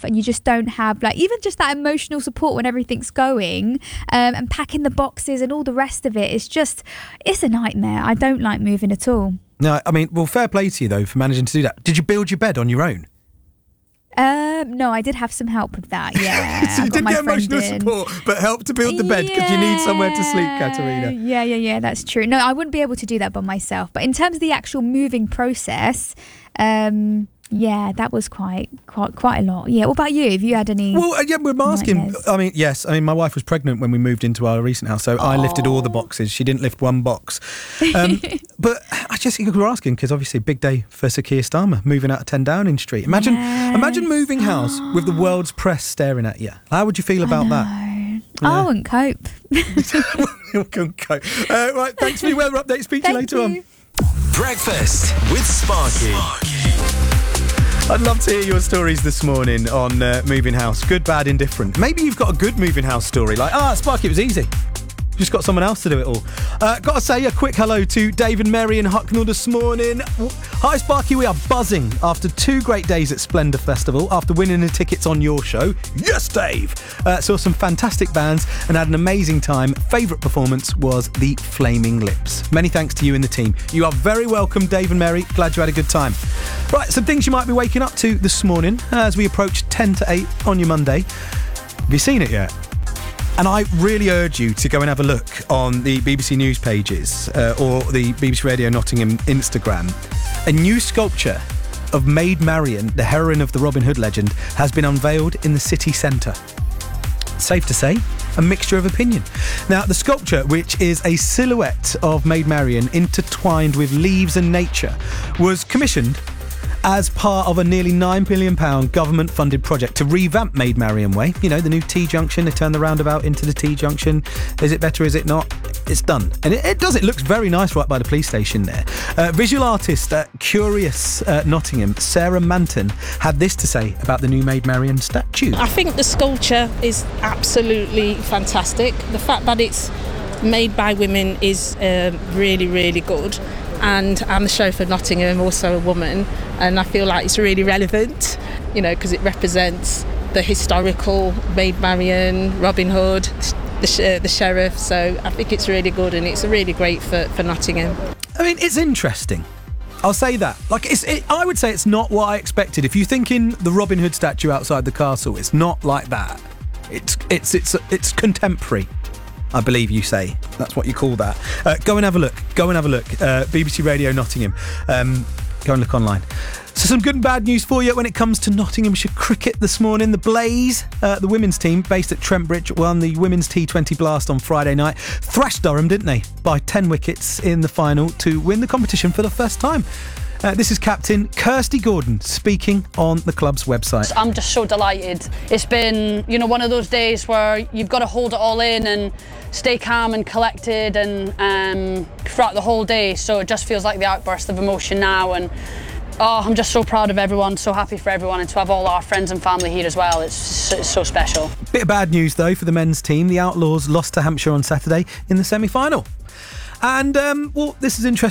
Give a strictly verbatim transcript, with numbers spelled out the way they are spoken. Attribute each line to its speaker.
Speaker 1: and you just don't have like even just that emotional support when everything's going, um, and packing the boxes and all the rest of it. It's just, it's a nightmare. I don't like moving at all.
Speaker 2: No, I mean, well, fair play to you though for managing to do that. Did you build your bed on your own?
Speaker 1: Um, no, I did have some help with that, yeah.
Speaker 2: So you did get emotional in. support, but help to build the bed because yeah. you need somewhere to sleep, Katerina.
Speaker 1: Yeah, yeah, yeah, that's true. No, I wouldn't be able to do that by myself. But in terms of the actual moving process, um, yeah, that was quite, quite, quite a lot. Yeah. What about you? Have you had any?
Speaker 2: Well, yeah, we're asking.
Speaker 1: Nightmares?
Speaker 2: I mean, yes. I mean, my wife was pregnant when we moved into our recent house, so oh. I lifted all the boxes. She didn't lift one box. Um, but I just think we were asking because obviously, big day for Sir Keir Starmer moving out of ten Downing Street. Imagine,
Speaker 1: yes.
Speaker 2: imagine moving house with the world's press staring at you. How would you feel about that?
Speaker 1: Yeah. I wouldn't cope.
Speaker 2: You couldn't cope. Uh, right. Thanks for your weather update. Speak to you later
Speaker 1: you.
Speaker 2: on.
Speaker 3: Breakfast with Sparky.
Speaker 2: I'd love to hear your stories this morning on uh, moving house. Good, bad, indifferent. Maybe you've got a good moving house story. Like, ah, Sparky, it was easy. Just got someone else to do it all. Uh, got to say a quick hello to Dave and Mary in Hucknall this morning. Hi, Sparky. We are buzzing after two great days at Splendour Festival after winning the tickets on your show. Yes, Dave. Uh, saw some fantastic bands and had an amazing time. Favourite performance was the Flaming Lips. Many thanks to you and the team. You are very welcome, Dave and Mary. Glad you had a good time. Right, some things you might be waking up to this morning as we approach ten to eight on your Monday. Have you seen it yet? And I really urge you to go and have a look on the B B C News pages uh, or the B B C Radio Nottingham Instagram. A new sculpture of Maid Marian, the heroine of the Robin Hood legend, has been unveiled in the city centre. Safe to say, a mixture of opinion. Now, the sculpture, which is a silhouette of Maid Marian intertwined with leaves and nature, was commissioned as part of a nearly nine billion pounds government-funded project to revamp Maid Marian Way. You know, the new T-junction, they turn the roundabout into the T-junction. Is it better, is it not? It's done. And it, it does, it looks very nice right by the police station there. Uh, visual artist at Curious uh, Nottingham, Sarah Manton, had this to say about the new Maid Marian statue.
Speaker 4: I think the sculpture is absolutely fantastic. The fact that it's made by women is uh, really, really good. And I'm the chauffeur of Nottingham, also a woman, and I feel like it's really relevant, you know, because it represents the historical Maid Marian, Robin Hood, the, sh- the sheriff. So I think it's really good, and it's really great for, for Nottingham.
Speaker 2: I mean, it's interesting. I'll say that. Like, it's, it, I would say it's not what I expected. If you're thinking the Robin Hood statue outside the castle, it's not like that. It's it's it's it's contemporary, I believe you say. That's what you call that. Uh, go and have a look. Go and have a look. Uh, B B C Radio Nottingham. Um, go and look online. So some good and bad news for you when it comes to Nottinghamshire cricket this morning. The Blaze, uh, the women's team based at Trent Bridge, won the Women's T twenty Blast on Friday night. Thrashed Durham, didn't they? By ten wickets in the final to win the competition for the first time. Uh, this is Captain Kirsty Gordon speaking on the club's website.
Speaker 5: I'm just so delighted. It's been, you know, one of those days where you've got to hold it all in and stay calm and collected and um, throughout the whole day. So it just feels like the outburst of emotion now. And oh, I'm just so proud of everyone, so happy for everyone, and to have all our friends and family here as well. It's, it's so special.
Speaker 2: Bit of bad news though for the men's team. The Outlaws lost to Hampshire on Saturday in the semi-final. And, um, well, this is interesting.